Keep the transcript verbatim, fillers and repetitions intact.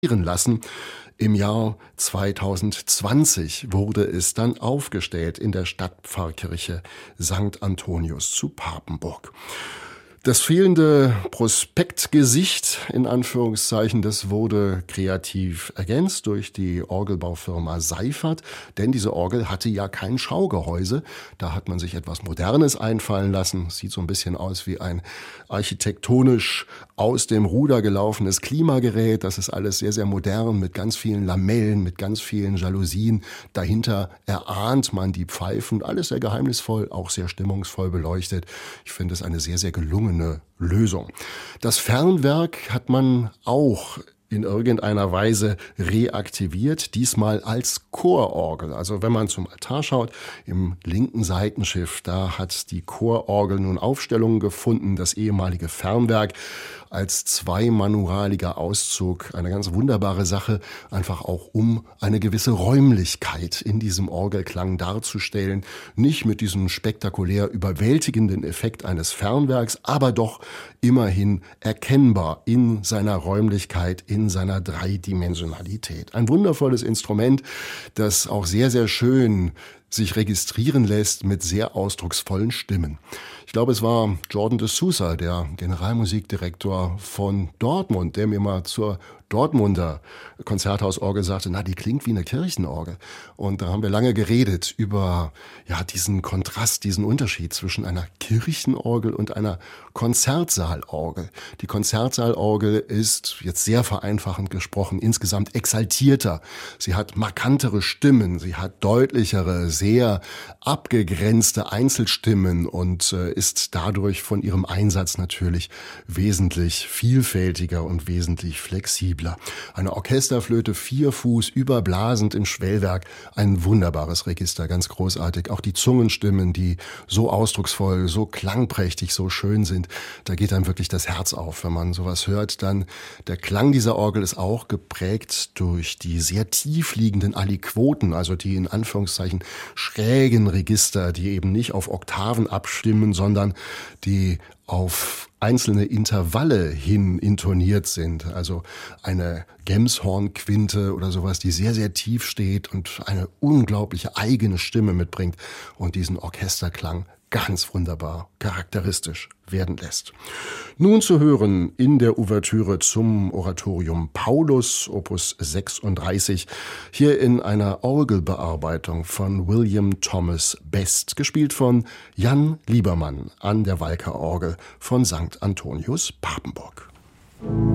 lassen. Im Jahr zweitausendzwanzig wurde es dann aufgestellt in der Stadtpfarrkirche Sankt Antonius zu Papenburg. Das fehlende Prospektgesicht, in Anführungszeichen, das wurde kreativ ergänzt durch die Orgelbaufirma Seifert, denn diese Orgel hatte ja kein Schaugehäuse. Da hat man sich etwas Modernes einfallen lassen. Sieht so ein bisschen aus wie ein architektonisch aus dem Ruder gelaufenes Klimagerät. Das ist alles sehr, sehr modern mit ganz vielen Lamellen, mit ganz vielen Jalousien. Dahinter erahnt man die Pfeifen. Alles sehr geheimnisvoll, auch sehr stimmungsvoll beleuchtet. Ich finde es eine sehr, sehr gelungene eine Lösung. Das Fernwerk hat man auch in irgendeiner Weise reaktiviert, diesmal als Chororgel. Also wenn man zum Altar schaut, im linken Seitenschiff, da hat die Chororgel nun Aufstellungen gefunden, das ehemalige Fernwerk als zweimanuraliger Auszug, eine ganz wunderbare Sache, einfach auch um eine gewisse Räumlichkeit in diesem Orgelklang darzustellen, nicht mit diesem spektakulär überwältigenden Effekt eines Fernwerks, aber doch immerhin erkennbar in seiner Räumlichkeit, in seiner Dreidimensionalität. Ein wundervolles Instrument, das auch sehr, sehr schön sich registrieren lässt mit sehr ausdrucksvollen Stimmen. Ich glaube, es war Jordan de Sousa, der Generalmusikdirektor von Dortmund, der mir mal zur Dortmunder Konzerthausorgel sagte, na, die klingt wie eine Kirchenorgel. Und da haben wir lange geredet über ja diesen Kontrast, diesen Unterschied zwischen einer Kirchenorgel und einer Konzertsaalorgel. Die Konzertsaalorgel ist, jetzt sehr vereinfachend gesprochen, insgesamt exaltierter. Sie hat markantere Stimmen, sie hat deutlichere, sehr abgegrenzte Einzelstimmen und äh, ist dadurch von ihrem Einsatz natürlich wesentlich vielfältiger und wesentlich flexibler. Eine Orchesterflöte, vier Fuß, überblasend im Schwellwerk, ein wunderbares Register, ganz großartig. Auch die Zungenstimmen, die so ausdrucksvoll, so klangprächtig, so schön sind, da geht einem wirklich das Herz auf, wenn man sowas hört. Dann der Klang dieser Orgel ist auch geprägt durch die sehr tief liegenden Aliquoten, also die in Anführungszeichen schrägen Register, die eben nicht auf Oktaven abstimmen, sondern die auf einzelne Intervalle hin intoniert sind. Also eine Gemshornquinte oder sowas, die sehr, sehr tief steht und eine unglaubliche eigene Stimme mitbringt und diesen Orchesterklang ganz wunderbar charakteristisch werden lässt. Nun zu hören in der Ouvertüre zum Oratorium Paulus, Opus sechsunddreißig, hier in einer Orgelbearbeitung von William Thomas Best, gespielt von Jan Liebermann an der Walker-Orgel von Sankt Antonius Papenburg.